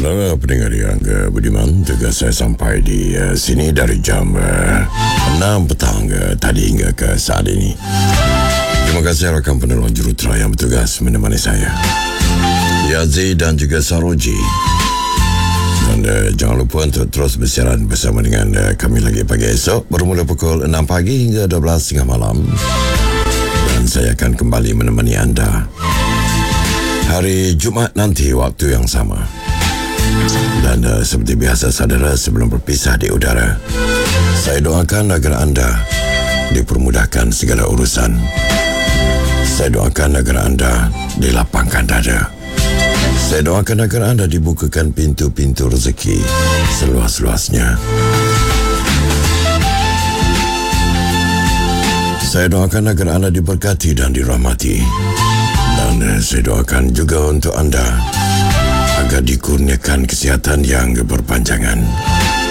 Saudara pendengar yang budiman, tugas saya sampai di sini dari jam 6 petang tadi hingga ke saat ini. Terima kasih rakan penolong jurutera yang bertugas menemani saya, Yazi dan juga Saroji. Dan jangan lupa untuk terus bersiaran bersama dengan kami lagi pagi esok, bermula pukul 6 pagi hingga 12.30 malam. Dan saya akan kembali menemani anda hari Jumaat nanti waktu yang sama. Dan seperti biasa saudara, sebelum berpisah di udara, saya doakan agar anda dipermudahkan segala urusan. Saya doakan agar anda dilapangkan dada. Saya doakan agar anda dibukakan pintu-pintu rezeki seluas-luasnya. Saya doakan agar anda diberkati dan dirahmati. Dan saya doakan juga untuk anda agar dikurniakan kesihatan yang berpanjangan.